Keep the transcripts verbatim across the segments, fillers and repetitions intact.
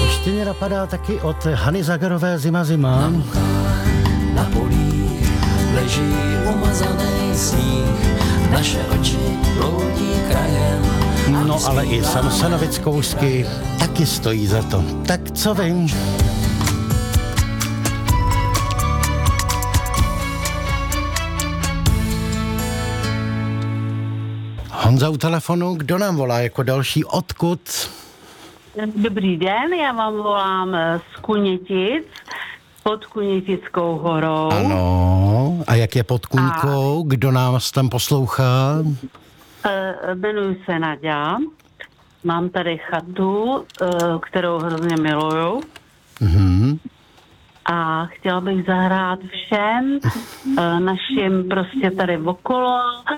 Ještě mě napadá taky od Hany Zagarové Zima zima. Na Lukále, na polích leží umazaný sníh, naše oči proudí krajem. No ale i Samsonovic kousky taky stojí za to. Tak co vím? Honza u telefonu, kdo nám volá jako další, odkud? Dobrý den, já vám volám z Kunětic, pod Kunětickou horou. Ano, a jak je pod Kuňkou, a... kdo nás tam poslouchá? E, jmenuji se Naďa, mám tady chatu, e, kterou hrozně miluju. Mhm. A chtěla bych zahrát všem e, našim prostě tady okolo,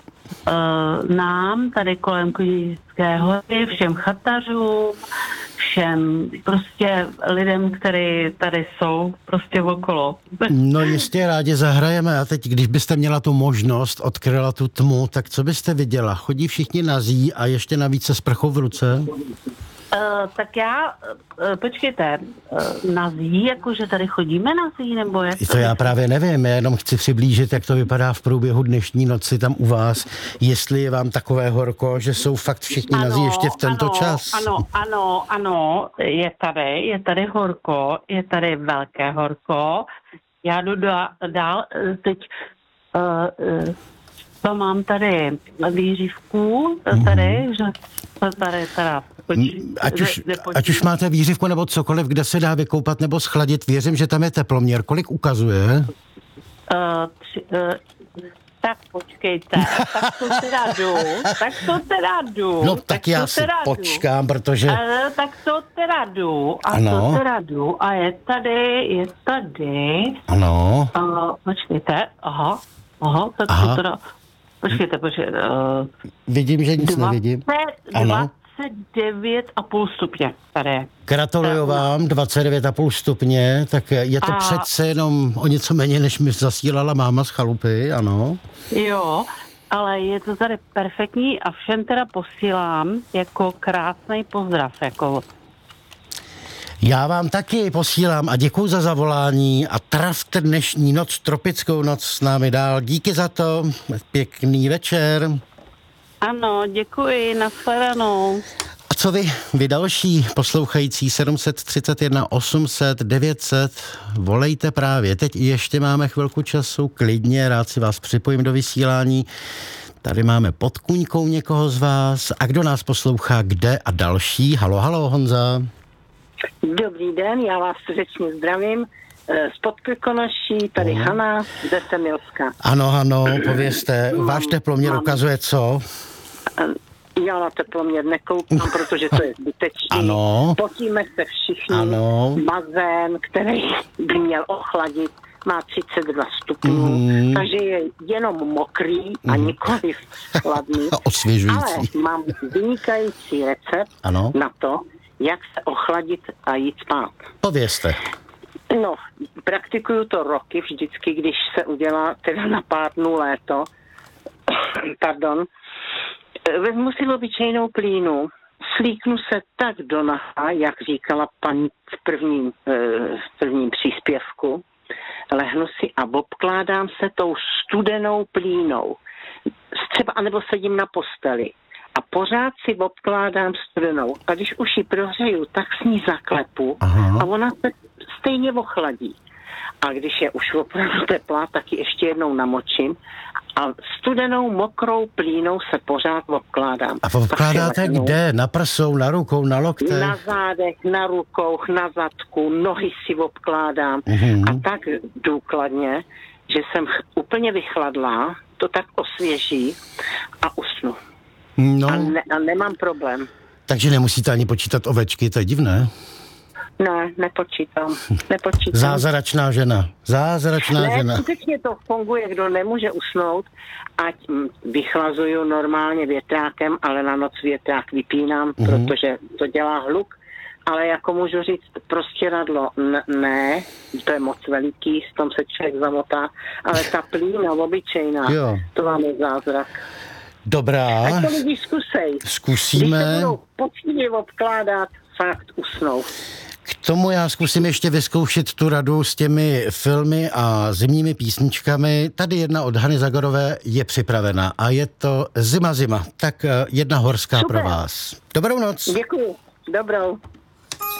e, nám tady kolem Kunětické hory, všem chatařům, všem prostě lidem, kteří tady jsou prostě okolo. No jistě, rádi zahrajeme. A teď, když byste měla tu možnost, odkryla tu tmu, tak co byste viděla? Chodí všichni nazí a ještě navíc se sprchou v ruce? Uh, tak já, uh, počkejte, uh, nazí, jakože tady chodíme nazí, nebo jak? To já právě nevím, já jenom chci přiblížit, jak to vypadá v průběhu dnešní noci tam u vás, jestli je vám takové horko, že jsou fakt všichni ano, nazí ještě v tento ano, čas. Ano, ano, ano, je tady, je tady horko, je tady velké horko, já jdu dál, dál teď uh, uh, to mám tady výřivku, tady, mm-hmm. že tady teda Ať už, ať už máte výřivku nebo cokoliv, kde se dá vykoupat nebo schladit, věřím, že tam je teploměr. Kolik ukazuje? Uh, tři, uh, tak počkejte, tak to teda jdu, tak to teda jdu. No tak, tak já si počkám, jdu. protože... Uh, tak to teda jdu, a ano. to teda jdu, a je tady, je tady... Ano. Uh, počkejte, aha, aha, tak aha. to teda... Počkejte, počkejte. Uh, Vidím, že nic dvacet, nevidím. Ano. dvacet devět a půl stupně tady. Gratuluju vám, dvacet devět a půl stupně, tak je to a... přece jenom o něco méně, než mi zasílala máma z chalupy, ano. Jo, ale je to tady perfektní a všem teda posílám jako krásný pozdrav, jako... Já vám taky posílám a děkuju za zavolání a trafte dnešní noc, tropickou noc s námi dál. Díky za to, pěkný večer. Ano, děkuji, nashledanou. A co vy, vy další poslouchající sedm set třicet jedna osm set devět set, volejte právě. Teď ještě máme chvilku času, klidně, rád si vás připojím do vysílání. Tady máme pod Kuňkou někoho z vás. A kdo nás poslouchá, kde a další? Halo, halo, Honza. Dobrý den, já vás srdečně zdravím. Z Podkrkonoší, tady uh. Hana ze Semilska. Ano, ano, povězte, mám, váš teploměr mám. ukazuje co? Já na teploměr nekoukám, protože to je zbytečný. Ano. Potíme se všichni. Ano. Bazén, který by měl ochladit, má třicet dva stupňů, mm. takže je jenom mokrý a mm. nikoliv chladný. Osvěžující. Ale mám vynikající recept ano. na to, jak se ochladit a jít spát. Povězte. No, praktikuju to roky vždycky, když se udělá teda na pár dnů léto. Pardon. Vezmu si obyčejnou plínu, slíknu se tak do naha, jak říkala paní v prvním, v prvním příspěvku, lehnu si a obkládám se tou studenou plínou. Třeba, anebo sedím na posteli. A pořád si obkládám studenou. A když už ji prohřeju, tak s ní zaklepu Aha. a ona se stejně ochladí. A když je už opravdu teplá, tak ji ještě jednou namočím a studenou mokrou plínou se pořád obkládám. A obkládáte kde? Na prsou, na rukou, na loktech? Na zádech, na rukou, na zadku, nohy si obkládám. Uhum. A tak důkladně, že jsem úplně vychladlá, to tak osvěží a usnu. No. A, ne, a nemám problém. Takže nemusíte ani počítat ovečky, to je divné. Ne, nepočítám. nepočítám. Zázračná žena. Zázračná ne, žena. skutečně to funguje, kdo nemůže usnout, ať vychlazuju normálně větrákem, ale na noc větrák vypínám, mm-hmm. protože to dělá hluk. Ale jako můžu říct, prostěradlo n- ne, to je moc veliký, s tom se člověk zamotá, ale ta plína obyčejná, jo. to vám je zázrak. Dobrá. Ať to lidi zkusej. Zkusíme. Když se budou poctivě obkládat, fakt usnou. K tomu já zkusím ještě vyzkoušet tu radu s těmi filmy a zimními písničkami. Tady jedna od Hany Zagorové je připravena a je to Zima, zima. Tak jedna horská Super. pro vás. Dobrou noc. Děkuji. Dobrou.